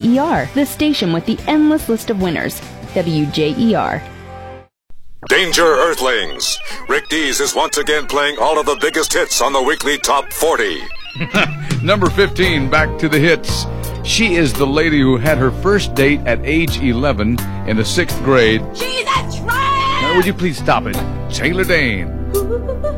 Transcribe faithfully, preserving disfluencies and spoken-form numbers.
E R, the station with the endless list of winners. W J E R. Danger, Earthlings! Rick Dees is once again playing all of the biggest hits on the weekly Top forty. Number fifteen, back to the hits. She is the lady who had her first date at age eleven in the sixth grade. She's a tramp! Now, would you please stop it? Taylor Dane.